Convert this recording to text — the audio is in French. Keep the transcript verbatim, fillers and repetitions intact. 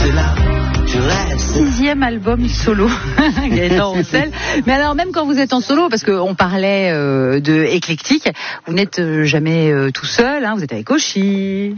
là, tu restes. Sixième album solo, Gaëtan Roussel. Mais alors même quand vous êtes en solo, parce qu'on parlait euh, de éclectique, vous n'êtes jamais euh, tout seul, hein, vous êtes avec Oshi.